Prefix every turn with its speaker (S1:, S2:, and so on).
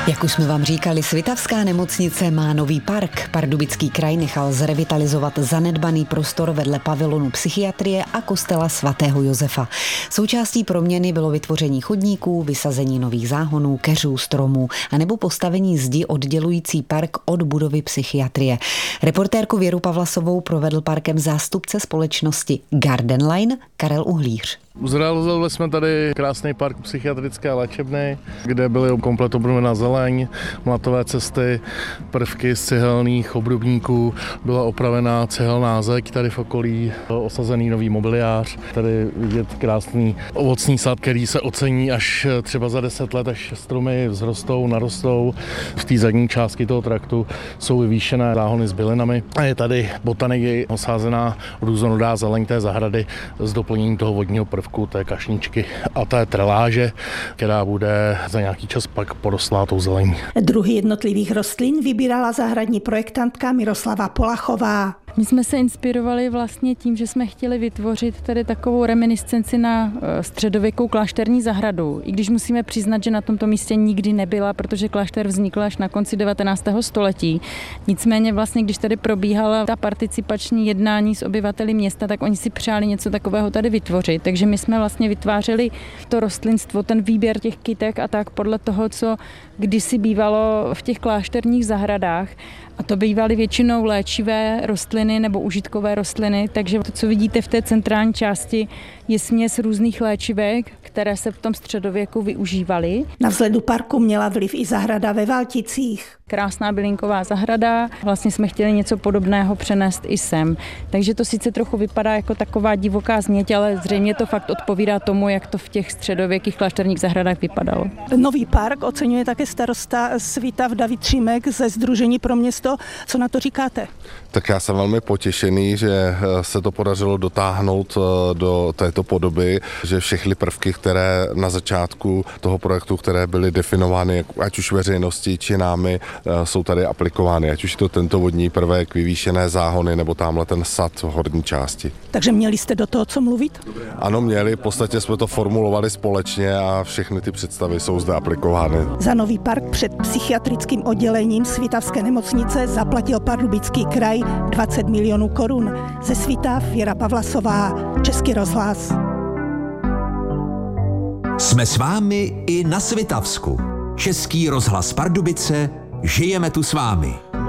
S1: Jak už jsme vám říkali, Svitavská nemocnice má nový park. Pardubický kraj nechal zrevitalizovat zanedbaný prostor vedle pavilonu psychiatrie a kostela svatého Josefa. Součástí proměny bylo vytvoření chodníků, vysazení nových záhonů, keřů, stromů anebo postavení zdi oddělující park od budovy psychiatrie. Reportérku Věru Pavlasovou provedl parkem zástupce společnosti Gardenline Karel Uhlíř.
S2: Zrealizovali jsme tady krásný park psychiatrické a léčebny, kde byly komplet obnovená zeleň, mlatové cesty, prvky z cihelných obdobníků, byla opravená cihelná zeď tady v okolí, osazený nový mobiliář, tady vidět krásný ovocný sad, který se ocení až třeba za 10 let, až stromy vzrostou, narostou. V té zadní části toho traktu jsou vyvýšené záhony s bylinami a je tady botaniky osázená různorodá zeleň té zahrady s doplněním toho vodního prvku, té kašničky a té treláže, která bude za nějaký čas pak porostlá tou zelení.
S3: Druhy jednotlivých rostlin vybírala zahradní projektantka Miroslava Polachová.
S4: My jsme se inspirovali vlastně tím, že jsme chtěli vytvořit tady takovou reminiscenci na středověkou klášterní zahradu. I když musíme přiznat, že na tomto místě nikdy nebyla, protože klášter vznikl až na konci 19. století. Nicméně vlastně, když tady probíhala ta participační jednání s obyvateli města, tak oni si přáli něco takového tady vytvořit. Takže my jsme vlastně vytvářeli to rostlinstvo, ten výběr těch kytek a tak podle toho, co kdysi bývalo v těch klášterních zahradách. A to bývaly většinou léčivé rostliny nebo užitkové rostliny, takže to, co vidíte v té centrální části, je směs různých léčivek, které se v tom středověku využívaly.
S3: Na vzhledu parku měla vliv i zahrada ve Valticích.
S4: Krásná bylinková zahrada, vlastně jsme chtěli něco podobného přenést i sem. Takže to sice trochu vypadá jako taková divoká změť, ale zřejmě to fakt odpovídá tomu, jak to v těch středověkých klášterních zahradách vypadalo.
S3: Nový park oceňuje také starosta Svitav David Šimek ze Sdružení pro město. Co na to říkáte?
S5: Tak já jsem velmi potěšený, že se to podařilo dotáhnout do této podoby, že všechny prvky, které na začátku toho projektu, které byly definovány, ať už veřejnosti či námi, jsou tady aplikovány. Ať už je to tento vodní prvek, vyvýšené záhony nebo tamhle ten sad v horní části.
S3: Takže měli jste do toho co mluvit?
S5: Ano, měli. V podstatě jsme to formulovali společně a všechny ty představy jsou zde aplikovány.
S3: Za nový park před psychiatrickým oddělením Svitavské nemocnice zaplatil Pardubický kraj 20 milionů korun. Ze Svitav Věra Pavlasová, Český rozhlas.
S6: Jsme s vámi i na Svitavsku. Český rozhlas Pardubice, žijeme tu s vámi.